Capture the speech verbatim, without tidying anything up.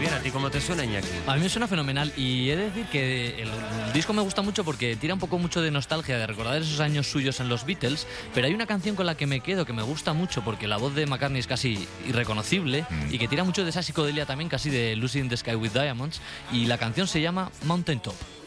bien. ¿A ti cómo te suena, Iñaki? A mí me suena fenomenal y he de decir que el, el disco me gusta mucho porque tira un poco mucho de nostalgia, de recordar esos años suyos en los Beatles, pero hay una canción con la que me quedo que me gusta mucho porque la voz de McCartney es casi irreconocible mm. y que tira mucho de esa psicodelia también, casi de Lucy in the Sky with Diamonds, y la canción se llama Mountain Top.